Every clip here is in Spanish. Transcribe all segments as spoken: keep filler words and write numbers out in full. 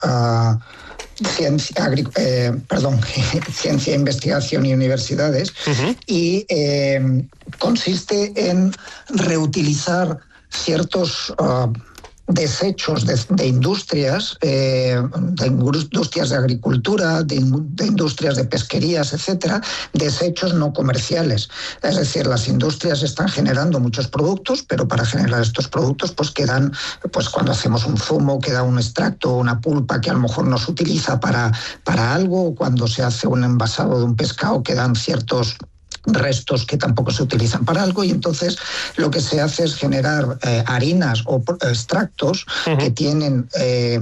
uh, ciencia, eh, perdón, ciencia, investigación y universidades, uh-huh. y eh, consiste en reutilizar ciertos uh, desechos de, de industrias, eh, de industrias de agricultura, de, de industrias de pesquerías, etcétera, desechos no comerciales. Es decir, las industrias están generando muchos productos, pero para generar estos productos, pues quedan, pues cuando hacemos un zumo, queda un extracto, una pulpa que a lo mejor no se utiliza para, para algo, o cuando se hace un envasado de un pescado, quedan ciertos restos que tampoco se utilizan para algo, y entonces lo que se hace es generar eh, harinas o extractos uh-huh. que tienen eh,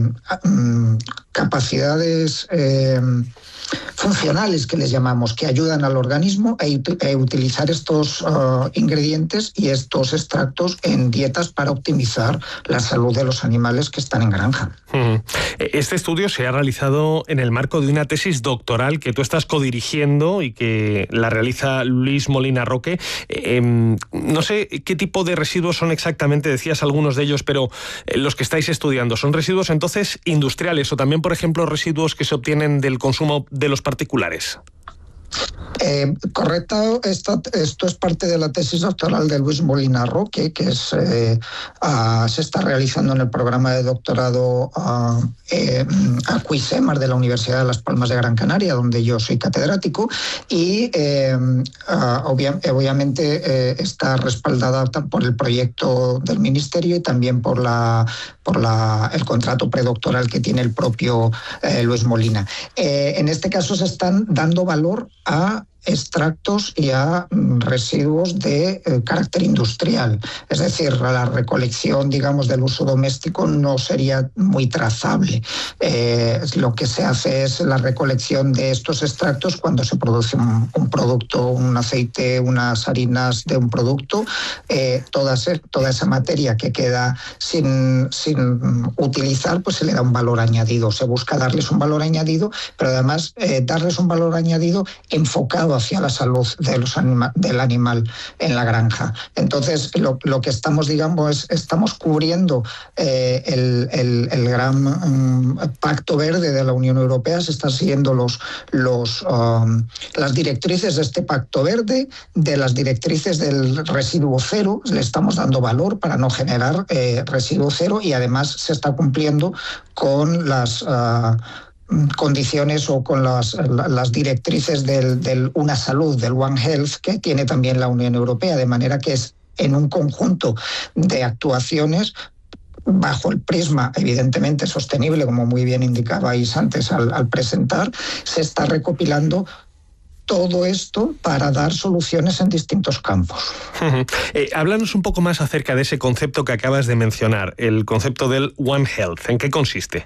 capacidades eh, funcionales, que les llamamos, que ayudan al organismo a, a utilizar estos uh, ingredientes y estos extractos en dietas para optimizar la salud de los animales que están en granja. Uh-huh. Este estudio se ha realizado en el marco de una tesis doctoral que tú estás codirigiendo y que la realiza Luis Molina Roque. Eh, no sé qué tipo de residuos son exactamente, decías algunos de ellos, pero eh, los que estáis estudiando, ¿son residuos entonces industriales o también, por ejemplo, residuos que se obtienen del consumo de los particulares? Eh, correcto, esto, esto es parte de la tesis doctoral de Luis Molina Roque, que es, eh, uh, se está realizando en el programa de doctorado uh, eh, Acuisemar de la Universidad de Las Palmas de Gran Canaria, donde yo soy catedrático, y eh, uh, obvia, obviamente eh, está respaldada por el proyecto del Ministerio y también por, la, por la, el contrato predoctoral que tiene el propio eh, Luis Molina. Eh, en este caso se están dando valor a extractos y a residuos de eh, carácter industrial. Es decir, la recolección, digamos, del uso doméstico no sería muy trazable. Eh, lo que se hace es la recolección de estos extractos cuando se produce un, un producto, un aceite, unas harinas de un producto. Eh, toda, toda esa materia que queda sin, sin utilizar, pues se le da un valor añadido. Se busca darles un valor añadido, pero además eh, darles un valor añadido enfocado hacia la salud de los anima, del animal en la granja. Entonces, lo, lo que estamos, digamos, es estamos cubriendo eh, el, el, el gran um, pacto verde de la Unión Europea. Se están siguiendo los, los, um, las directrices de este pacto verde, de las directrices del residuo cero. Le estamos dando valor para no generar eh, residuo cero, y además se está cumpliendo con las Uh, condiciones o con las, las directrices del, del Una Salud, del One Health, que tiene también la Unión Europea, de manera que es en un conjunto de actuaciones bajo el prisma evidentemente sostenible, como muy bien indicabais antes al, al presentar, se está recopilando todo esto para dar soluciones en distintos campos. Uh-huh. Eh, háblanos un poco más acerca de ese concepto que acabas de mencionar, el concepto del One Health. ¿En qué consiste?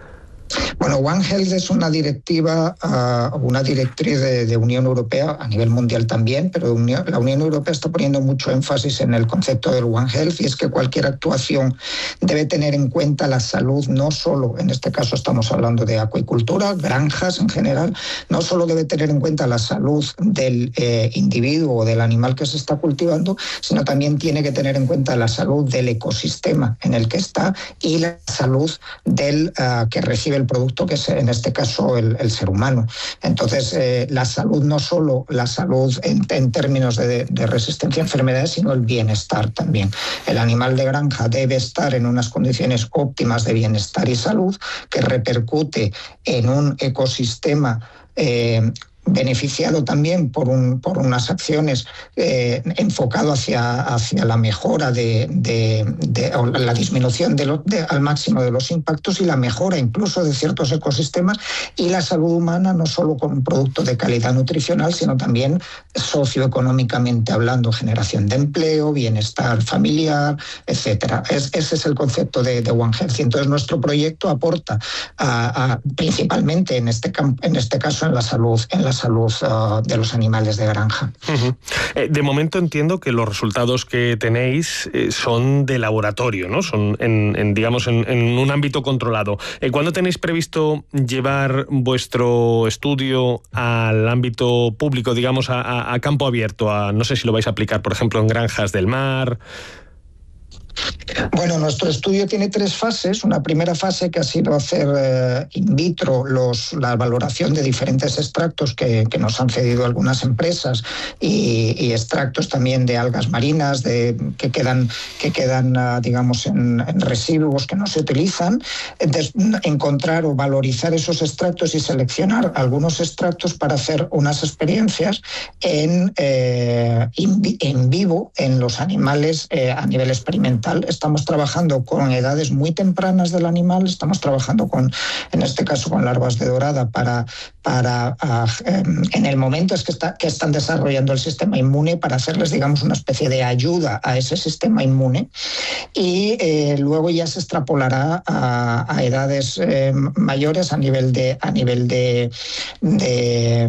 Bueno, One Health es una directiva, uh, una directriz de, de Unión Europea, a nivel mundial también, pero Unión, la Unión Europea está poniendo mucho énfasis en el concepto del One Health, y es que cualquier actuación debe tener en cuenta la salud, no solo, en este caso estamos hablando de acuicultura, granjas en general, no solo debe tener en cuenta la salud del eh, individuo o del animal que se está cultivando, sino también tiene que tener en cuenta la salud del ecosistema en el que está y la salud del uh, que recibe el producto, que es en este caso el, el ser humano. Entonces, eh, la salud, no solo la salud en, en términos de, de resistencia a enfermedades, sino el bienestar también. El animal de granja debe estar en unas condiciones óptimas de bienestar y salud, que repercute en un ecosistema eh, beneficiado también por, un, por unas acciones eh, enfocado hacia, hacia la mejora de, de, de o la disminución de lo, de, al máximo de los impactos y la mejora incluso de ciertos ecosistemas, y la salud humana no solo con un producto de calidad nutricional, sino también socioeconómicamente hablando, generación de empleo, bienestar familiar, etcétera. Es, ese es el concepto de, de One Health. Y entonces nuestro proyecto aporta a, a, principalmente en este, en este caso en la salud, en la salud uh, de los animales de granja. Uh-huh. Eh, de momento entiendo que los resultados que tenéis eh, son de laboratorio, ¿no? Son, en, en digamos, en, en un ámbito controlado. Eh, ¿Cuándo tenéis previsto llevar vuestro estudio al ámbito público, digamos, a, a, a campo abierto? A, no sé si lo vais a aplicar, por ejemplo, en granjas del mar. Bueno, nuestro estudio tiene tres fases. Una primera fase que ha sido hacer eh, in vitro los, la valoración de diferentes extractos que, que nos han cedido algunas empresas y, y extractos también de algas marinas de, que quedan, que quedan uh, digamos, en, en residuos que no se utilizan. Entonces, encontrar o valorizar esos extractos y seleccionar algunos extractos para hacer unas experiencias en, eh, in, en vivo en los animales eh, a nivel experimental. Estamos trabajando con edades muy tempranas del animal, estamos trabajando con, en este caso, con larvas de dorada para, para a, en el momento es que, está, que están desarrollando el sistema inmune para hacerles, digamos, una especie de ayuda a ese sistema inmune y eh, luego ya se extrapolará a, a edades eh, mayores a nivel de, a nivel de, de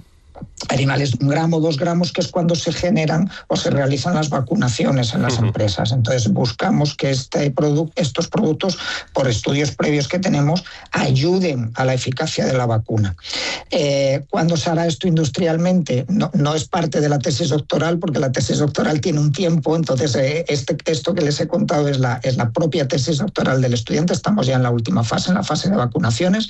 animales de un gramo, dos gramos, que es cuando se generan o se realizan las vacunaciones en las uh-huh. empresas. Entonces buscamos que este produ- estos productos, por estudios previos que tenemos, ayuden a la eficacia de la vacuna. Eh, ¿Cuándo se hará esto industrialmente? No, no es parte de la tesis doctoral, porque la tesis doctoral tiene un tiempo, entonces eh, este, esto que les he contado es la, es la propia tesis doctoral del estudiante. Estamos ya en la última fase, en la fase de vacunaciones,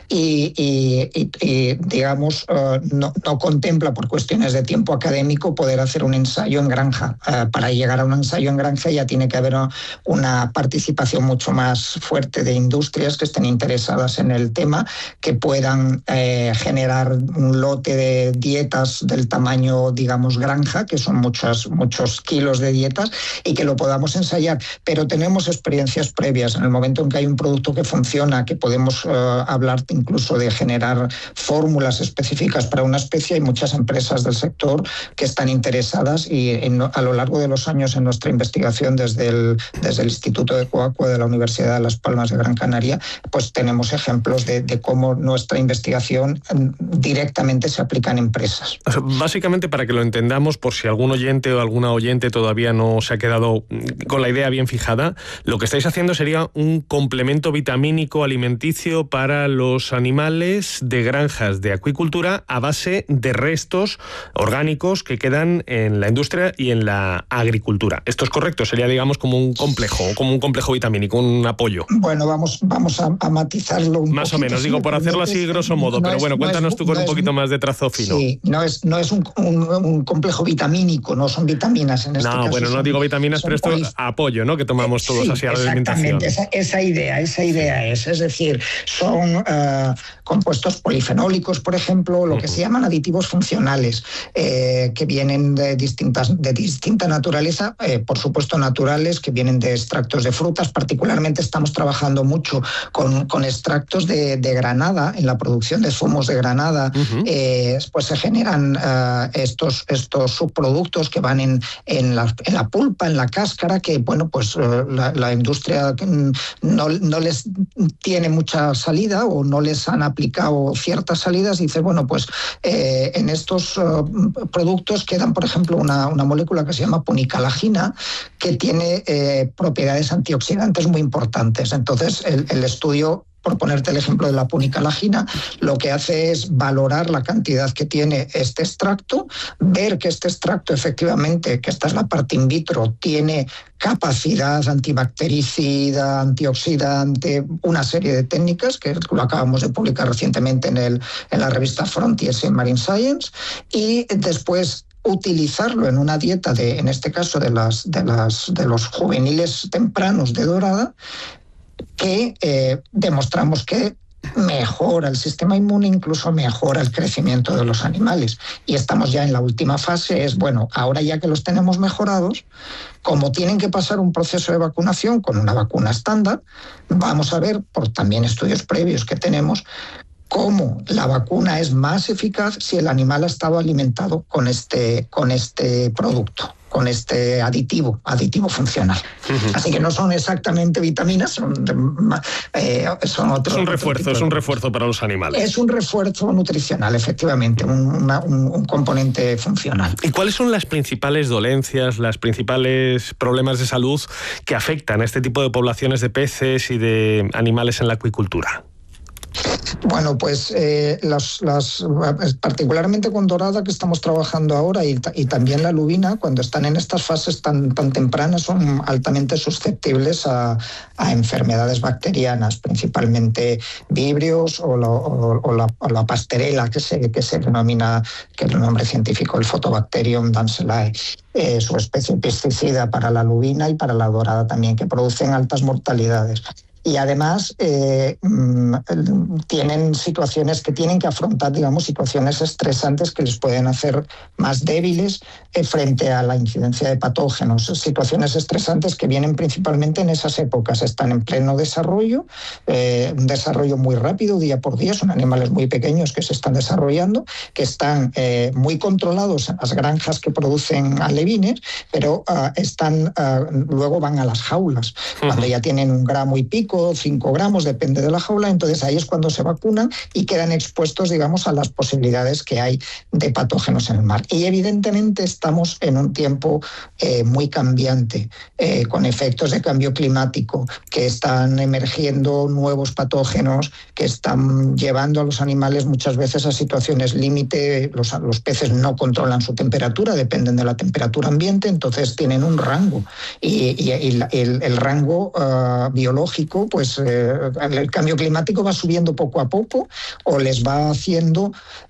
y, y, y, y digamos, uh, no, no contempla por cuestiones de tiempo académico poder hacer un ensayo en granja. Uh, para llegar a un ensayo en granja ya tiene que haber una participación mucho más fuerte de industrias que estén interesadas en el tema, que puedan eh, generar un lote de dietas del tamaño, digamos, granja, que son muchos, muchos kilos de dietas, y que lo podamos ensayar. Pero tenemos experiencias previas. En el momento en que hay un producto que funciona, que podemos uh, hablar incluso de generar fórmulas específicas para una especie, hay muchas empresas del sector que están interesadas, y en, a lo largo de los años en nuestra investigación desde el, desde el Instituto de Coacua de la Universidad de Las Palmas de Gran Canaria, pues tenemos ejemplos de, de cómo nuestra investigación directamente se aplica en empresas. O sea, básicamente, para que lo entendamos, por si algún oyente o alguna oyente todavía no se ha quedado con la idea bien fijada, lo que estáis haciendo sería un complemento vitamínico alimenticio para los animales de granjas de acuicultura a base de restos orgánicos que quedan en la industria y en la agricultura. ¿Esto es correcto? Sería, digamos, como un complejo, como un complejo vitamínico, un apoyo. Bueno, vamos, vamos a, a matizarlo un Más poquito, o menos, digo, por hacerlo así grosso modo, no pero es, bueno, cuéntanos no es, tú con no un poquito es, más de trazo fino. Sí, no es, no es un, un, un complejo vitamínico, no son vitaminas en este no, caso. No, bueno, no son, digo vitaminas, pero esto es apoyo, ¿no?, que tomamos todos, sí, así a la alimentación. Exactamente, esa, esa idea, esa idea es, es decir, son uh, compuestos polifenólicos, por ejemplo, lo uh-huh. que se llaman aditivos funcionales, eh, que vienen de distintas, de distinta naturaleza, eh, por supuesto naturales, que vienen de extractos de frutas. Particularmente estamos trabajando mucho con, con extractos de, de granada, en la producción de zumos de granada, uh-huh. eh, pues se generan uh, estos, estos subproductos que van en, en, la, en la pulpa, en la cáscara, que bueno, pues uh, la, la industria no, no les tiene mucha salida o no les han aplicado ciertas salidas. Dice, bueno, pues eh, en estos uh, productos quedan, por ejemplo, una, una molécula que se llama punicalagina, que tiene eh, propiedades antioxidantes muy importantes. Entonces, el, el estudio, por ponerte el ejemplo de la punicalagina, lo que hace es valorar la cantidad que tiene este extracto, ver que este extracto efectivamente, que esta es la parte in vitro, tiene capacidad antibactericida, antioxidante, una serie de técnicas que lo acabamos de publicar recientemente en, el, en la revista Frontiers in Marine Science, y después utilizarlo en una dieta, de, en este caso de, las, de, las, de los juveniles tempranos de dorada, que eh, demostramos que mejora el sistema inmune, incluso mejora el crecimiento de los animales. Y estamos ya en la última fase, es bueno, ahora ya que los tenemos mejorados, como tienen que pasar un proceso de vacunación con una vacuna estándar, vamos a ver, por también estudios previos que tenemos, cómo la vacuna es más eficaz si el animal ha estado alimentado con este, con este producto, con este aditivo, aditivo funcional. Uh-huh. Así que no son exactamente vitaminas, son, eh, son otros. Es un refuerzo, es un refuerzo para los animales. Es un refuerzo nutricional, efectivamente, un, una, un, un componente funcional. ¿Y cuáles son las principales dolencias, las principales problemas de salud que afectan a este tipo de poblaciones de peces y de animales en la acuicultura? Bueno, pues eh, las, las, particularmente con dorada que estamos trabajando ahora y, y también la lubina, cuando están en estas fases tan, tan tempranas, son altamente susceptibles a, a enfermedades bacterianas, principalmente vibrios o, lo, o, o, la, o la pasterela, que se, que se denomina, que es el nombre científico, el Photobacterium danselae. Eh, su especie pesticida para la lubina y para la dorada también, que producen altas mortalidades. Y además eh, tienen situaciones que tienen que afrontar, digamos, situaciones estresantes que les pueden hacer más débiles eh, frente a la incidencia de patógenos. Situaciones estresantes que vienen principalmente en esas épocas. Están en pleno desarrollo, eh, un desarrollo muy rápido, día por día. Son animales muy pequeños que se están desarrollando, que están eh, muy controlados en las granjas que producen alevines, pero uh, están, uh, luego van a las jaulas. Uh-huh. Cuando ya tienen un gramo y pico, cinco gramos, depende de la jaula, entonces ahí es cuando se vacunan y quedan expuestos, digamos, a las posibilidades que hay de patógenos en el mar. Y evidentemente estamos en un tiempo eh, muy cambiante, eh, con efectos de cambio climático, que están emergiendo nuevos patógenos, que están llevando a los animales muchas veces a situaciones límite. Los, los peces no controlan su temperatura, dependen de la temperatura ambiente, entonces tienen un rango. Y, y, y el, el rango uh, biológico, pues eh, el cambio climático va subiendo poco a poco o les va haciendo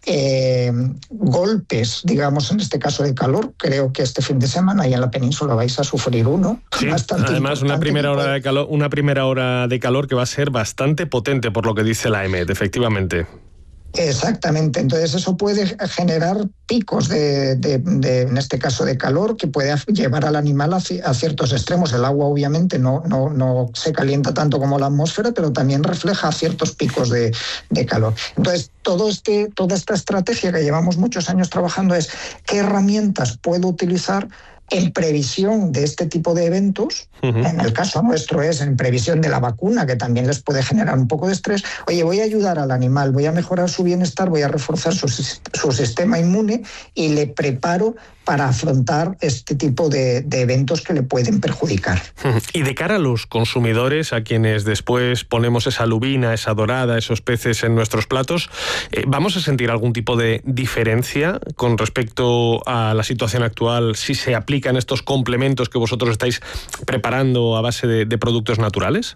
eh, golpes, digamos, en este caso de calor. Creo que este fin de semana ahí en la península vais a sufrir uno. Sí, además una primera hora de calor, una primera hora de calor que va a ser bastante potente por lo que dice la E M E D, efectivamente. Exactamente, entonces eso puede generar picos de, de, de, en este caso de calor, que puede llevar al animal a, a ciertos extremos. El agua obviamente no, no, no se calienta tanto como la atmósfera, pero también refleja ciertos picos de, de calor. Entonces todo este, toda esta estrategia que llevamos muchos años trabajando es qué herramientas puedo utilizar en previsión de este tipo de eventos. Uh-huh. En el caso nuestro es en previsión de la vacuna, que también les puede generar un poco de estrés. Oye, voy a ayudar al animal, voy a mejorar su bienestar, voy a reforzar su, su sistema inmune y le preparo para afrontar este tipo de, de eventos que le pueden perjudicar. Y de cara a los consumidores, a quienes después ponemos esa lubina, esa dorada, esos peces en nuestros platos, eh, ¿vamos a sentir algún tipo de diferencia con respecto a la situación actual si se aplican estos complementos que vosotros estáis preparando a base de, de productos naturales?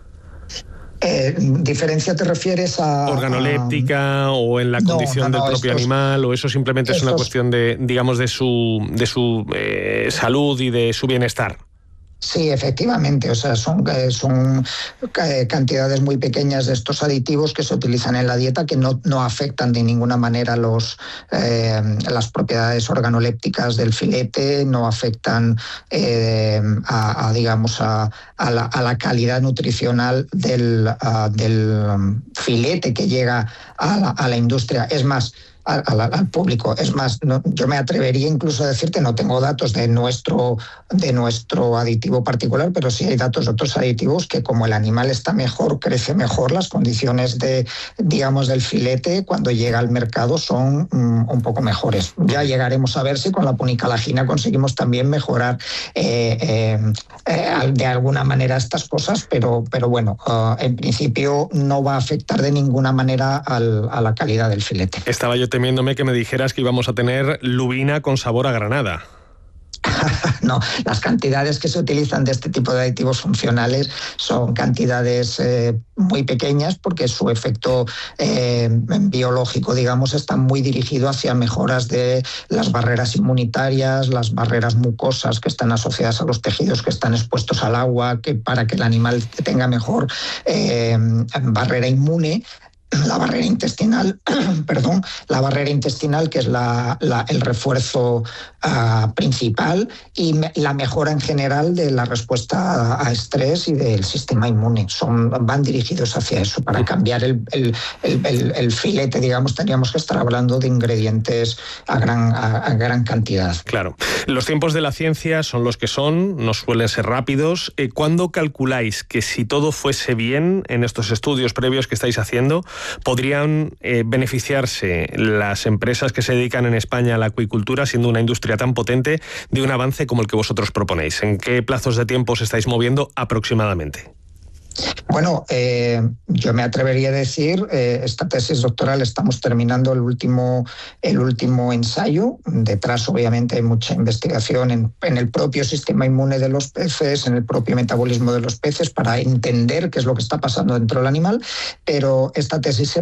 Eh, ¿Diferencia te refieres a...? Organoléptica a... o en la no, condición no, no, del propio estos, animal, o eso simplemente estos... es una cuestión de, digamos, de su, de su eh, salud y de su bienestar. Sí, efectivamente, o sea, son, son cantidades muy pequeñas de estos aditivos que se utilizan en la dieta que no, no afectan de ninguna manera los, eh, las propiedades organolépticas del filete, no afectan eh, a, a, digamos, a, a, la, a la calidad nutricional del, a, del filete que llega a la, a la industria. Es más, Al, al, al público. Es más, no, yo me atrevería incluso a decirte, no tengo datos de nuestro, de nuestro aditivo particular, pero sí hay datos de otros aditivos que, como el animal está mejor, crece mejor, las condiciones de, digamos, del filete cuando llega al mercado son um, un poco mejores. Ya llegaremos a ver si con la punicalagina conseguimos también mejorar eh, eh, eh, de alguna manera estas cosas, pero, pero bueno, uh, en principio no va a afectar de ninguna manera al, a la calidad del filete. Estaba yo temiéndome que me dijeras que íbamos a tener lubina con sabor a granada. No, las cantidades que se utilizan de este tipo de aditivos funcionales son cantidades eh, muy pequeñas, porque su efecto eh, biológico, digamos, está muy dirigido hacia mejoras de las barreras inmunitarias, las barreras mucosas que están asociadas a los tejidos que están expuestos al agua, que para que el animal tenga mejor eh, barrera inmune. La barrera intestinal, perdón, la barrera intestinal, que es la, la, el refuerzo uh, principal, y me, la mejora en general de la respuesta a, a estrés y del sistema inmune. Son, van dirigidos hacia eso. Para cambiar el, el, el, el, el filete, digamos, tendríamos que estar hablando de ingredientes a gran, a, a gran cantidad. Claro. Los tiempos de la ciencia son los que son, no suelen ser rápidos. ¿Cuándo calculáis que, si todo fuese bien en estos estudios previos que estáis haciendo, podrían eh, beneficiarse las empresas que se dedican en España a la acuicultura, siendo una industria tan potente, de un avance como el que vosotros proponéis? ¿En qué plazos de tiempo os estáis moviendo aproximadamente? Bueno, eh, yo me atrevería a decir, eh, esta tesis doctoral estamos terminando el último, el último ensayo. Detrás, obviamente, hay mucha investigación en, en el propio sistema inmune de los peces, en el propio metabolismo de los peces, para entender qué es lo que está pasando dentro del animal, pero esta tesis se